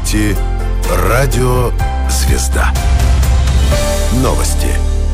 слушаете радио «Звезда». Новости.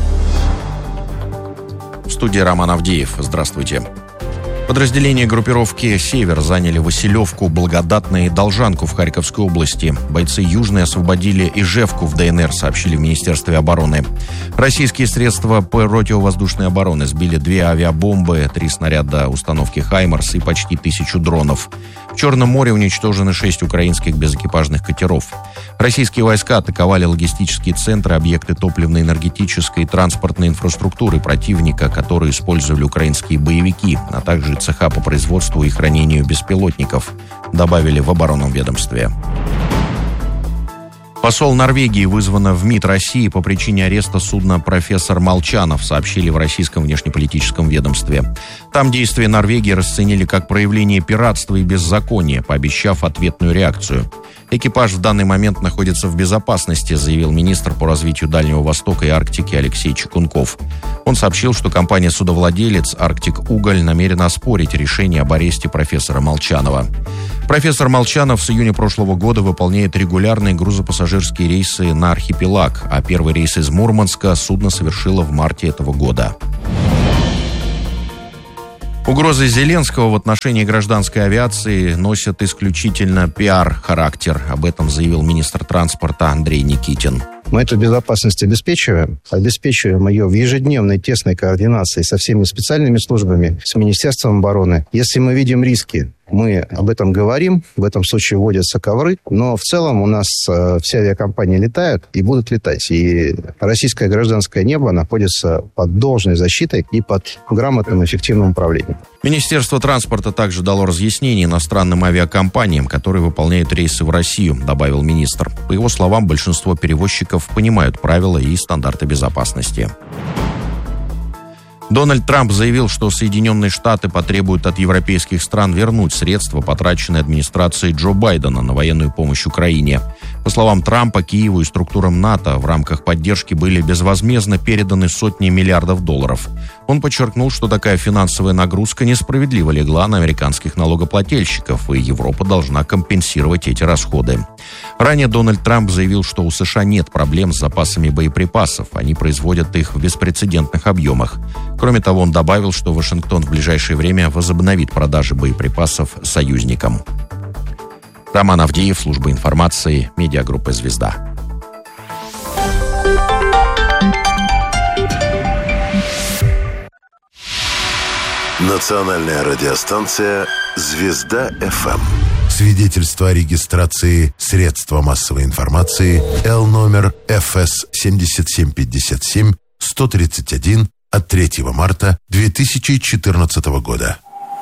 В студии Роман Авдеев. Здравствуйте. Подразделения группировки «Север» заняли Василевку, Благодатное и Должанку в Харьковской области. Бойцы Южной освободили Ижевку в ДНР, сообщили в Министерстве обороны. Российские средства противовоздушной обороны сбили 2 авиабомбы, 3 снаряда установки «Хаймарс» и почти 1000 дронов. В Черном море уничтожены 6 украинских безэкипажных катеров. Российские войска атаковали логистические центры, объекты топливно-энергетической и транспортной инфраструктуры противника, которые использовали украинские боевики, а также цеха по производству и хранению беспилотников, добавили в оборонном ведомстве. Посол Норвегии вызвана в МИД России по причине ареста судна «Профессор Молчанов», сообщили в российском внешнеполитическом ведомстве. Там действия Норвегии расценили как проявление пиратства и беззакония, пообещав ответную реакцию. Экипаж в данный момент находится в безопасности, заявил министр по развитию Дальнего Востока и Арктики Алексей Чекунков. Он сообщил, что компания-судовладелец «Арктик Уголь» намерена оспорить решение об аресте профессора Молчанова. Профессор Молчанов с июня прошлого года выполняет регулярные грузопассажирские рейсы на архипелаг, а первый рейс из Мурманска судно совершило в марте этого года. Угрозы Зеленского в отношении гражданской авиации носят исключительно пиар-характер. Об этом заявил министр транспорта Андрей Никитин. Мы эту безопасность обеспечиваем ее в ежедневной тесной координации со всеми специальными службами, с Министерством обороны. Если мы видим риски, мы об этом говорим, в этом случае вводятся ковры, но в целом у нас все авиакомпании летают и будут летать. И российское гражданское небо находится под должной защитой и под грамотным эффективным управлением. Министерство транспорта также дало разъяснение иностранным авиакомпаниям, которые выполняют рейсы в Россию, добавил министр. По его словам, большинство перевозчиков понимают правила и стандарты безопасности. Дональд Трамп заявил, что Соединенные Штаты потребуют от европейских стран вернуть средства, потраченные администрацией Джо Байдена на военную помощь Украине. По словам Трампа, Киеву и структурам НАТО в рамках поддержки были безвозмездно переданы сотни миллиардов долларов. Он подчеркнул, что такая финансовая нагрузка несправедливо легла на американских налогоплательщиков, и Европа должна компенсировать эти расходы. Ранее Дональд Трамп заявил, что у США нет проблем с запасами боеприпасов, они производят их в беспрецедентных объемах. Кроме того, он добавил, что Вашингтон в ближайшее время возобновит продажи боеприпасов союзникам. Роман Авдеев, служба информации, медиагруппа «Звезда». Национальная радиостанция «Звезда-ФМ». Свидетельство о регистрации средства массовой информации Л-номер ФС 7757-131 от 3 марта 2014 года.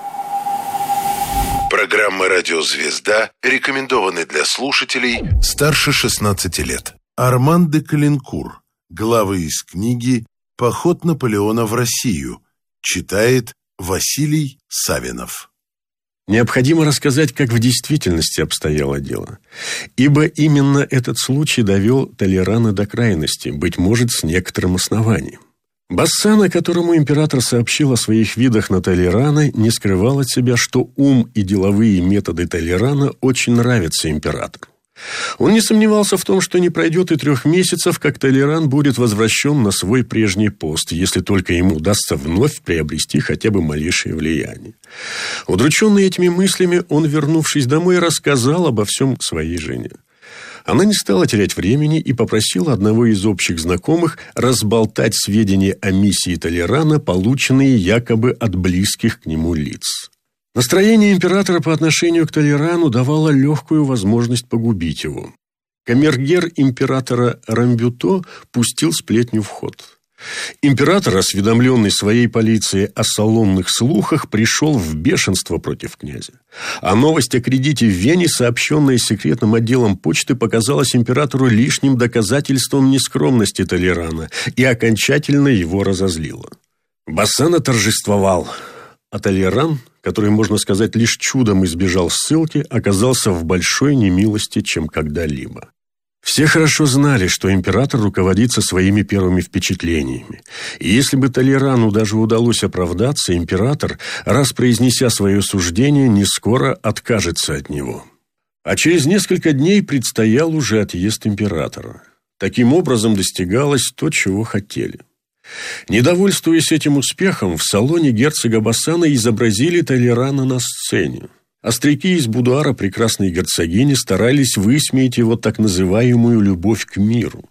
Программа «Радио Звезда» рекомендованы для слушателей старше 16 лет. Арман де Калинкур. Главы из книги «Поход Наполеона в Россию». Читает Василий Савинов. Необходимо рассказать, как в действительности обстояло дело. Ибо именно этот случай довел Толерана до крайности, быть может, с некоторым основанием. Бассана, которому император сообщил о своих видах на Толерана, не скрывал от себя, что ум и деловые методы Толерана очень нравятся императору. Он не сомневался в том, что не пройдет и 3 месяцев, как Толеран будет возвращен на свой прежний пост, если только ему удастся вновь приобрести хотя бы малейшее влияние. Удрученный этими мыслями, он, вернувшись домой, рассказал обо всем своей жене. Она не стала терять времени и попросила одного из общих знакомых разболтать сведения о миссии Толерана, полученные якобы от близких к нему лиц. Настроение императора по отношению к Толерану давало легкую возможность погубить его. Камергер императора Рамбюто пустил сплетню в ход. Император, осведомленный своей полицией о салонных слухах, пришел в бешенство против князя. А новость о кредите в Вене, сообщенная секретным отделом почты, показалась императору лишним доказательством нескромности Толерана и окончательно его разозлила. Бассана торжествовал, а Толеран, который, можно сказать, лишь чудом избежал ссылки, оказался в большой немилости, чем когда-либо. Все хорошо знали, что император руководится своими первыми впечатлениями. И если бы Толерану даже удалось оправдаться, император, раз произнеся свое суждение, не скоро откажется от него. А через несколько дней предстоял уже отъезд императора. Таким образом достигалось то, чего хотели. Недовольствуясь этим успехом, в салоне герцога Боссана изобразили Толерана на сцене. Остряки из будуара прекрасной герцогини старались высмеять его так называемую любовь к миру.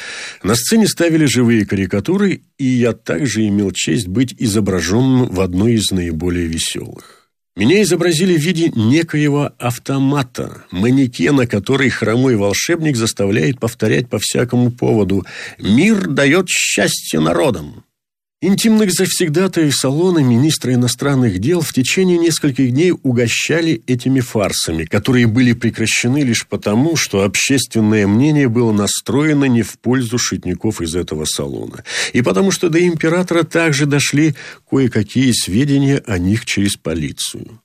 На сцене ставили живые карикатуры, и я также имел честь быть изображенным в одной из наиболее веселых. Меня изобразили в виде некоего автомата, манекена, который хромой волшебник заставляет повторять по всякому поводу: «Мир дает счастье народам». Интимных завсегдатаев салона министра иностранных дел в течение нескольких дней угощали этими фарсами, которые были прекращены лишь потому, что общественное мнение было настроено не в пользу шутников из этого салона, и потому что до императора также дошли кое-какие сведения о них через полицию.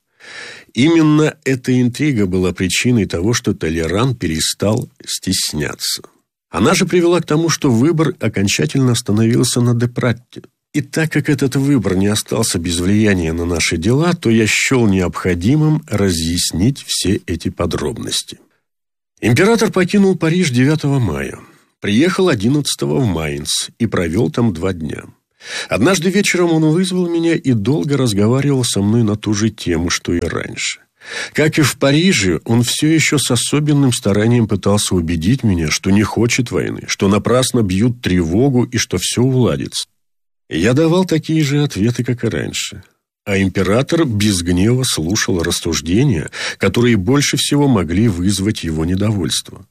Именно эта интрига была причиной того, что Толеран перестал стесняться. Она же привела к тому, что выбор окончательно остановился на Депратте. И так как этот выбор не остался без влияния на наши дела, то я счел необходимым разъяснить все эти подробности. Император покинул Париж 9 мая, приехал 11 в Майнц и провел там 2 дня. Однажды вечером он вызвал меня и долго разговаривал со мной на ту же тему, что и раньше. Как и в Париже, он все еще с особенным старанием пытался убедить меня, что не хочет войны, что напрасно бьют тревогу и что все уладится. Я давал такие же ответы, как и раньше. А император без гнева слушал рассуждения, которые больше всего могли вызвать его недовольство.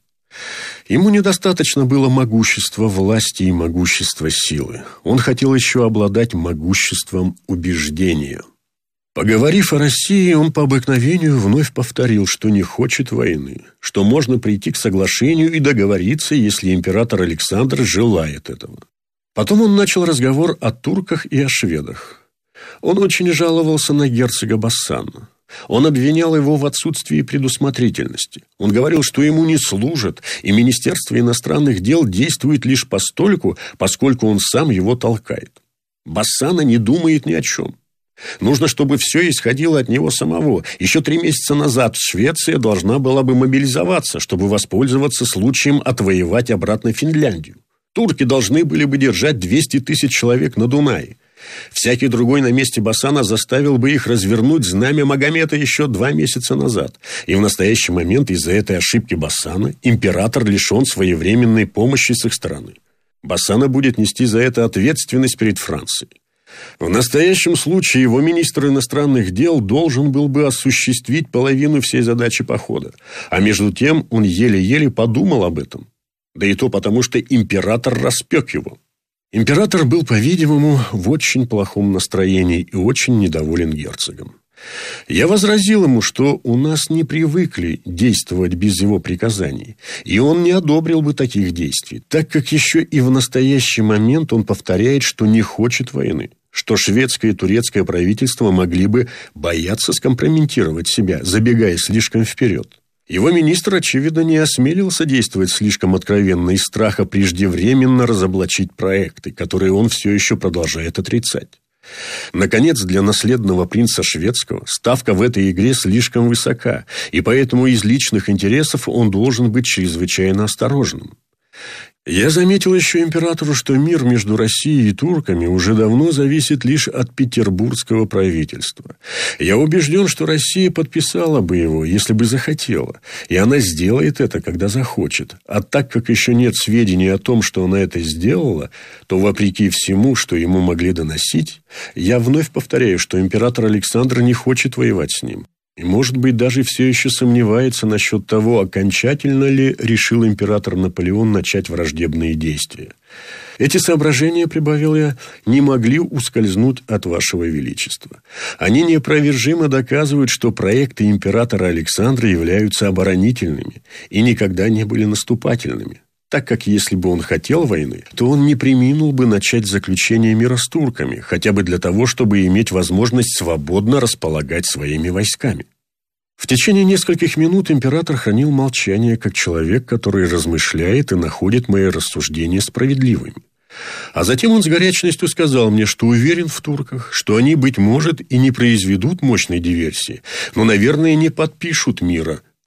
Ему недостаточно было могущества власти и могущества силы. Он хотел еще обладать могуществом убеждения. Поговорив о России, он по обыкновению вновь повторил, что не хочет войны, что можно прийти к соглашению и договориться, если император Александр желает этого. Потом он начал разговор о турках и о шведах. Он очень жаловался на герцога Боссана. Он обвинял его в отсутствии предусмотрительности. Он говорил, что ему не служат, и Министерство иностранных дел действует лишь постольку, поскольку он сам его толкает. Боссана не думает ни о чем. Нужно, чтобы все исходило от него самого. Еще 3 месяца назад Швеция должна была бы мобилизоваться, чтобы воспользоваться случаем отвоевать обратно Финляндию. Турки должны были бы держать 200 тысяч человек на Дунае. Всякий другой на месте Боссана заставил бы их развернуть знамя Магомета еще 2 месяца назад. И в настоящий момент из-за этой ошибки Боссана император лишен своевременной помощи с их стороны. Боссана будет нести за это ответственность перед Францией. В настоящем случае его министр иностранных дел должен был бы осуществить половину всей задачи похода. А между тем он еле-еле подумал об этом. Да и то потому, что император распек его. Император был, по-видимому, в очень плохом настроении и очень недоволен герцогом. Я возразил ему, что у нас не привыкли действовать без его приказаний, и он не одобрил бы таких действий, так как еще и в настоящий момент он повторяет, что не хочет войны, что шведское и турецкое правительство могли бы бояться скомпрометировать себя, забегая слишком вперед. Его министр, очевидно, не осмелился действовать слишком откровенно из страха преждевременно разоблачить проекты, которые он все еще продолжает отрицать. Наконец, для наследного принца шведского ставка в этой игре слишком высока, и поэтому из личных интересов он должен быть чрезвычайно осторожным. Я заметил еще императору, что мир между Россией и турками уже давно зависит лишь от петербургского правительства. Я убежден, что Россия подписала бы его, если бы захотела, и она сделает это, когда захочет. А так как еще нет сведений о том, что она это сделала, то, вопреки всему, что ему могли доносить, я вновь повторяю, что император Александр не хочет воевать с ним. И, может быть, даже все еще сомневается насчет того, окончательно ли решил император Наполеон начать враждебные действия. Эти соображения, прибавил я, не могли ускользнуть от вашего величества. Они неопровержимо доказывают, что проекты императора Александра являются оборонительными и никогда не были наступательными. Так как если бы он хотел войны, то он не преминул бы начать заключение мира с турками, хотя бы для того, чтобы иметь возможность свободно располагать своими войсками. В течение нескольких минут император хранил молчание, как человек, который размышляет и находит мои рассуждения справедливыми. А затем он с горячностью сказал мне, что уверен в турках, что они, быть может, и не произведут мощной диверсии, но, наверное, не подпишут мира,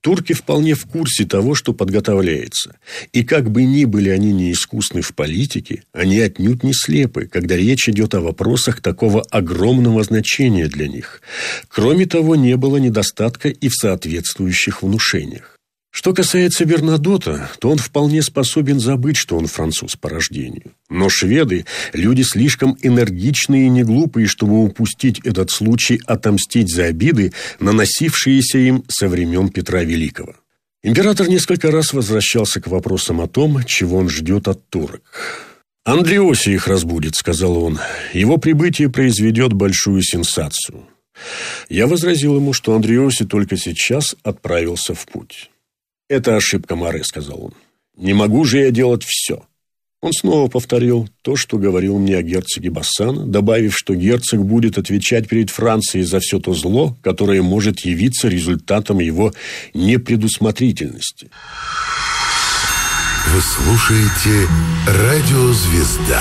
Турки вполне в курсе того, что подготовляется. И как бы ни были они неискусны в политике, они отнюдь не слепы, когда речь идет о вопросах такого огромного значения для них. Кроме того, не было недостатка и в соответствующих внушениях. Что касается Бернадотта, то он вполне способен забыть, что он француз по рождению. Но шведы – люди слишком энергичные и неглупые, чтобы упустить этот случай отомстить за обиды, наносившиеся им со времен Петра Великого. Император несколько раз возвращался к вопросам о том, чего он ждет от турок. «Андреоси их разбудит», – сказал он. «Его прибытие произведет большую сенсацию». Я возразил ему, что Андреоси только сейчас отправился в путь. «Это ошибка Море», — сказал он. «Не могу же я делать все». Он снова повторил то, что говорил мне о герцоге Бассано, добавив, что герцог будет отвечать перед Францией за все то зло, которое может явиться результатом его непредусмотрительности. Вы слушаете «Радио Звезда».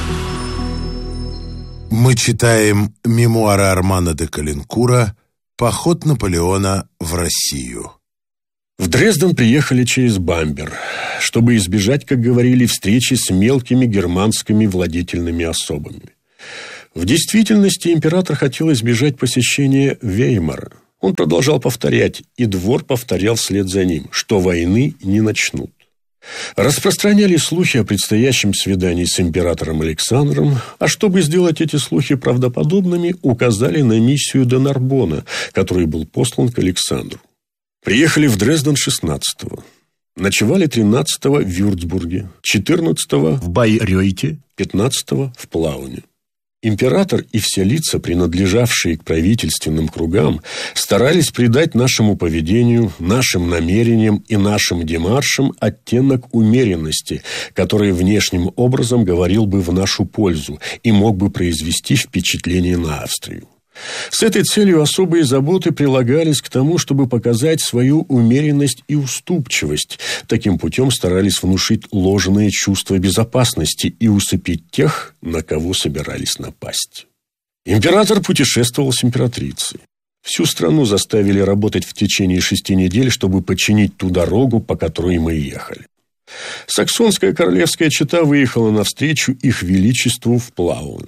Мы читаем мемуары Армана де Калинкура «Поход Наполеона в Россию». В Дрезден приехали через Бамбер, чтобы избежать, как говорили, встречи с мелкими германскими владетельными особами. В действительности император хотел избежать посещения Веймара. Он продолжал повторять, и двор повторял вслед за ним, что войны не начнут. Распространяли слухи о предстоящем свидании с императором Александром, а чтобы сделать эти слухи правдоподобными, указали на миссию де Нарбона, который был послан к Александру. Приехали в Дрезден 16-го. Ночевали 13-го в Вюрцбурге, 14-го в Байрёйте, 15-го в Плауне. Император и все лица, принадлежавшие к правительственным кругам, старались придать нашему поведению, нашим намерениям и нашим демаршам оттенок умеренности, который внешним образом говорил бы в нашу пользу и мог бы произвести впечатление на Австрию. С этой целью особые заботы прилагались к тому, чтобы показать свою умеренность и уступчивость. Таким путем старались внушить ложное чувство безопасности и усыпить тех, на кого собирались напасть. Император путешествовал с императрицей. Всю страну заставили работать в течение 6 недель, чтобы починить ту дорогу, по которой мы ехали. Саксонская королевская чета выехала навстречу их величеству в Плаун.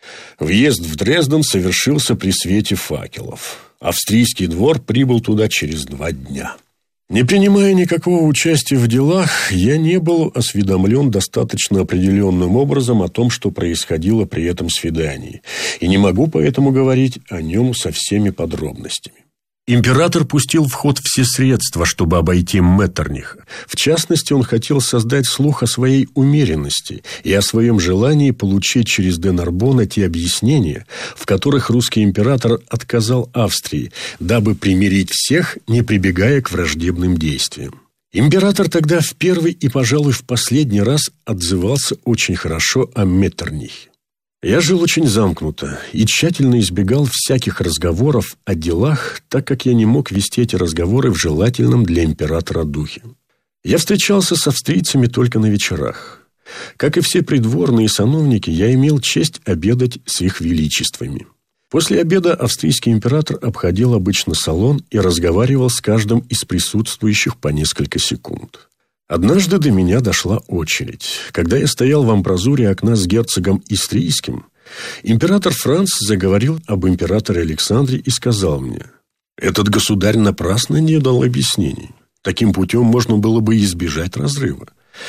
Въезд в Дрезден совершился при свете факелов. Австрийский двор прибыл туда через 2 дня. Не принимая никакого участия в делах, я не был осведомлен достаточно определенным образом о том, что происходило при этом свидании, и не могу поэтому говорить о нем со всеми подробностями. Император пустил в ход все средства, чтобы обойти Меттерниха. В частности, он хотел создать слух о своей умеренности и о своем желании получить через де Нарбона те объяснения, в которых русский император отказал Австрии, дабы примирить всех, не прибегая к враждебным действиям. Император тогда в первый и, пожалуй, в последний раз отзывался очень хорошо о Меттернихе. Я жил очень замкнуто и тщательно избегал всяких разговоров о делах, так как я не мог вести эти разговоры в желательном для императора духе. Я встречался с австрийцами только на вечерах. Как и все придворные сановники, я имел честь обедать с их величествами. После обеда австрийский император обходил обычно салон и разговаривал с каждым из присутствующих по несколько секунд. Однажды до меня дошла очередь. Когда я стоял в амбразуре окна с герцогом Истрийским, император Франц заговорил об императоре Александре и сказал мне: «Этот государь напрасно не дал объяснений. Таким путем можно было бы избежать разрыва.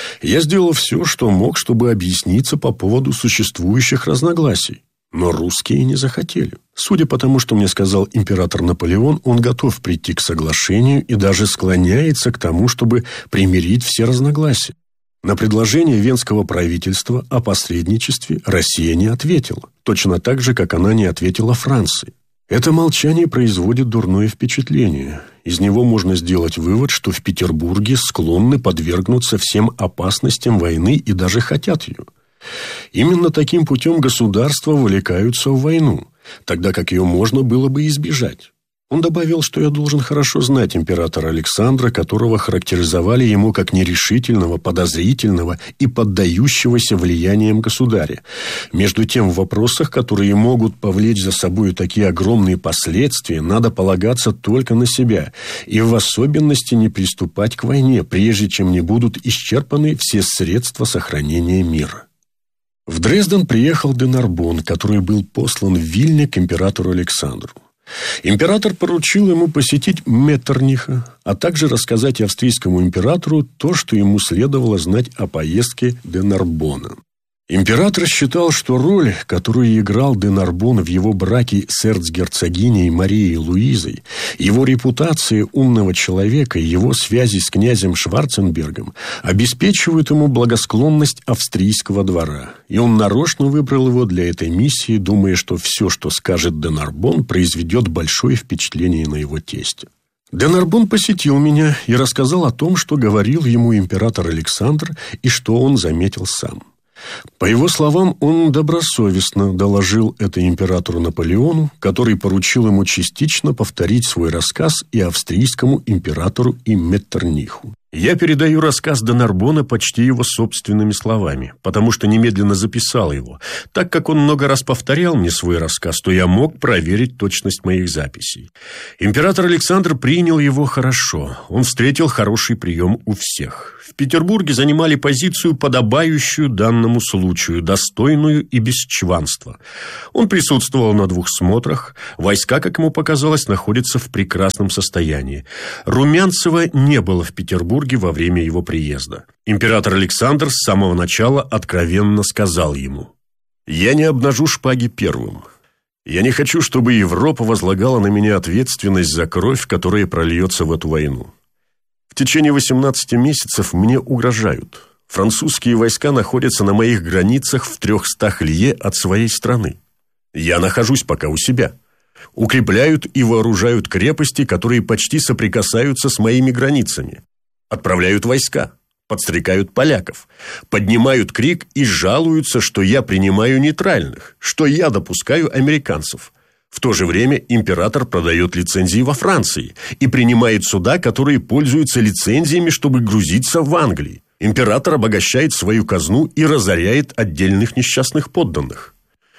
Я сделал все, что мог, чтобы объясниться по поводу существующих разногласий. Но русские не захотели. Судя по тому, что мне сказал император Наполеон, он готов прийти к соглашению и даже склоняется к тому, чтобы примирить все разногласия. На предложение венского правительства о посредничестве Россия не ответила, точно так же, как она не ответила Франции. Это молчание производит дурное впечатление. Из него можно сделать вывод, что в Петербурге склонны подвергнуться всем опасностям войны и даже хотят ее. Именно таким путем государства вовлекаются в войну, тогда как ее можно было бы избежать. Он добавил, что я должен хорошо знать императора Александра, которого характеризовали ему как нерешительного, подозрительного и поддающегося влияниям государя. Между тем, в вопросах, которые могут повлечь за собой такие огромные последствия, надо полагаться только на себя, и в особенности не приступать к войне, прежде чем не будут исчерпаны все средства сохранения мира. В Дрезден приехал де Нарбон, который был послан в Вильне к императору Александру. Император поручил ему посетить Меттерниха, а также рассказать австрийскому императору то, что ему следовало знать о поездке де Нарбона. Император считал, что роль, которую играл де Нарбон в его браке с эрцгерцогиней Марией Луизой, его репутация умного человека и его связи с князем Шварценбергом обеспечивают ему благосклонность австрийского двора. И он нарочно выбрал его для этой миссии, думая, что все, что скажет де Нарбон, произведет большое впечатление на его тестя. Де Нарбон посетил меня и рассказал о том, что говорил ему император Александр и что он заметил сам. По его словам, он добросовестно доложил это императору Наполеону, который поручил ему частично повторить свой рассказ и австрийскому императору и Меттерниху. Я передаю рассказ де Нарбона почти его собственными словами, потому что немедленно записал его. Так как он много раз повторял мне свой рассказ, то я мог проверить точность моих записей. Император Александр принял его хорошо. Он встретил хороший прием у всех. В Петербурге занимали позицию, подобающую данному случаю, достойную и без чванства. Он присутствовал на 2 смотрах. Войска, как ему показалось, находятся в прекрасном состоянии. Румянцева не было в Петербурге во время его приезда. Император Александр с самого начала откровенно сказал ему: «Я не обнажу шпаги первым. Я не хочу, чтобы Европа возлагала на меня ответственность за кровь, которая прольется в эту войну. В течение 18 месяцев мне угрожают. Французские войска находятся на моих границах в 300 лье от своей страны. Я нахожусь пока у себя. Укрепляют и вооружают крепости, которые почти соприкасаются с моими границами. Отправляют войска, подстрекают поляков, поднимают крик и жалуются, что я принимаю нейтральных, что я допускаю американцев. В то же время император продает лицензии во Франции и принимает суда, которые пользуются лицензиями, чтобы грузиться в Англии. Император обогащает свою казну и разоряет отдельных несчастных подданных.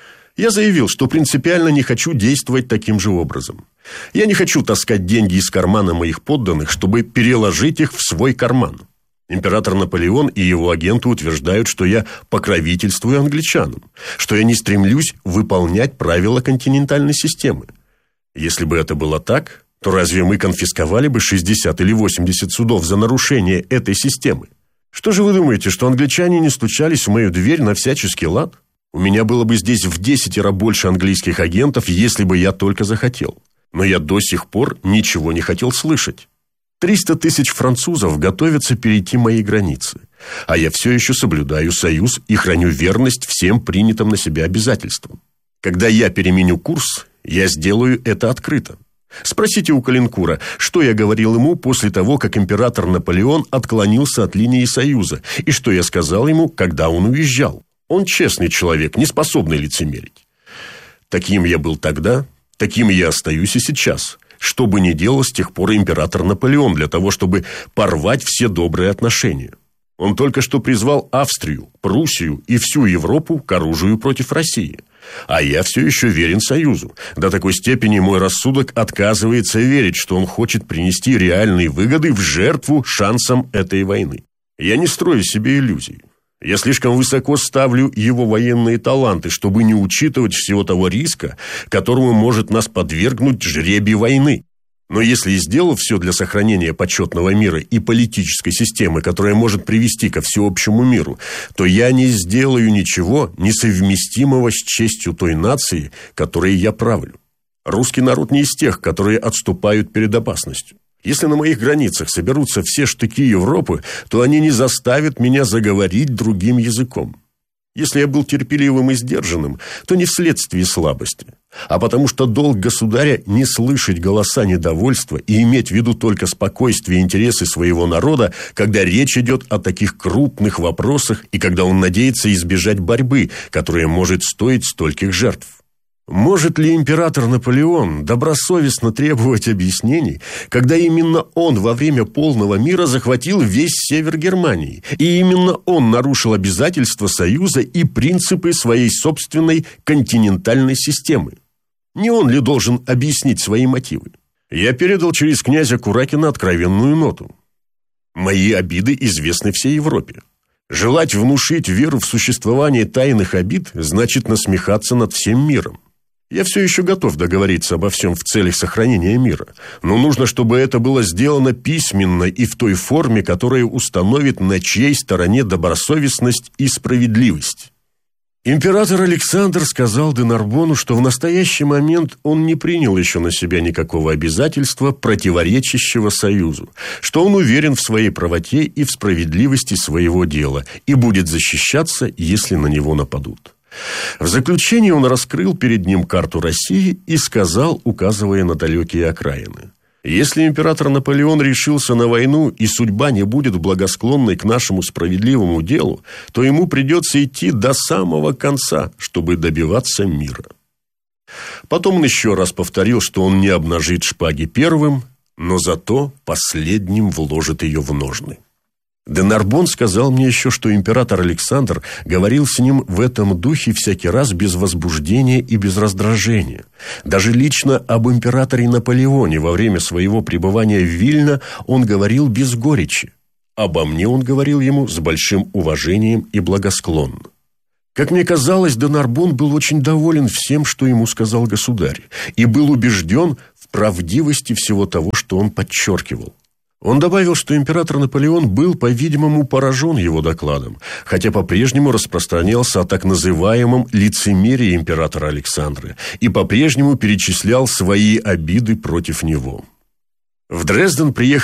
Я заявил, что принципиально не хочу действовать таким же образом. Я не хочу таскать деньги из кармана моих подданных, чтобы переложить их в свой карман. Император Наполеон и его агенты утверждают, что я покровительствую англичанам, что я не стремлюсь выполнять правила континентальной системы. Если бы это было так, то разве мы конфисковали бы 60 или 80 судов за нарушение этой системы? Что же вы думаете, что англичане не стучались в мою дверь на всяческий лад? У меня было бы здесь в 10 раз больше английских агентов, если бы я только захотел. Но я до сих пор ничего не хотел слышать. 300 тысяч французов готовятся перейти мои границы, а я все еще соблюдаю союз и храню верность всем принятым на себя обязательствам. Когда я переменю курс, я сделаю это открыто. Спросите у Калинкура, что я говорил ему после того, как император Наполеон отклонился от линии союза, и что я сказал ему, когда он уезжал. Он честный человек, не способный лицемерить. Таким я был тогда, таким я остаюсь и сейчас. Что бы ни делал с тех пор император Наполеон для того, чтобы порвать все добрые отношения. Он только что призвал Австрию, Пруссию и всю Европу к оружию против России. А я все еще верен Союзу. До такой степени мой рассудок отказывается верить, что он хочет принести реальные выгоды в жертву шансам этой войны. Я не строю себе иллюзий. Я слишком высоко ставлю его военные таланты, чтобы не учитывать всего того риска, которому может нас подвергнуть жребий войны. Но если и сделал все для сохранения почетного мира и политической системы, которая может привести ко всеобщему миру, то я не сделаю ничего несовместимого с честью той нации, которой я правлю. Русский народ не из тех, которые отступают перед опасностью. Если на моих границах соберутся все штыки Европы, то они не заставят меня заговорить другим языком. Если я был терпеливым и сдержанным, то не вследствие слабости, а потому что долг государя не слышать голоса недовольства и иметь в виду только спокойствие и интересы своего народа, когда речь идет о таких крупных вопросах и когда он надеется избежать борьбы, которая может стоить стольких жертв. Может ли император Наполеон добросовестно требовать объяснений, когда именно он во время полного мира захватил весь север Германии, и именно он нарушил обязательства Союза и принципы своей собственной континентальной системы? Не он ли должен объяснить свои мотивы? Я передал через князя Куракина откровенную ноту. Мои обиды известны всей Европе. Желать внушить веру в существование тайных обид значит насмехаться над всем миром. Я все еще готов договориться обо всем в целях сохранения мира, но нужно, чтобы это было сделано письменно и в той форме, которая установит, на чьей стороне добросовестность и справедливость. Император Александр сказал де Нарбону, что в настоящий момент он не принял еще на себя никакого обязательства, противоречащего Союзу, что он уверен в своей правоте и в справедливости своего дела и будет защищаться, если на него нападут. В заключение он раскрыл перед ним карту России и сказал, указывая на далекие окраины: если император Наполеон решился на войну и судьба не будет благосклонной к нашему справедливому делу, то ему придется идти до самого конца, чтобы добиваться мира. Потом он еще раз повторил, что он не обнажит шпаги первым, но зато последним вложит ее в ножны. Де Нарбон сказал мне еще, что император Александр говорил с ним в этом духе всякий раз без возбуждения и без раздражения. Даже лично об императоре Наполеоне во время своего пребывания в Вильно он говорил без горечи. Обо мне он говорил ему с большим уважением и благосклонно. Как мне казалось, де Нарбон был очень доволен всем, что ему сказал государь, и был убежден в правдивости всего того, что он подчеркивал. Он добавил, что император Наполеон был, по-видимому, поражен его докладом, хотя по-прежнему распространялся о так называемом лицемерии императора Александра и по-прежнему перечислял свои обиды против него. В Дрезден приехал